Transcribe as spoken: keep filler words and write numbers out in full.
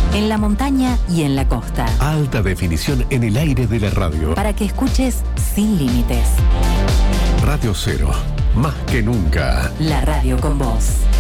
en la montaña y en la costa. Alta definición en el aire de la radio. Para que escuches sin límites. Radio Cero, más que nunca. La radio con vos.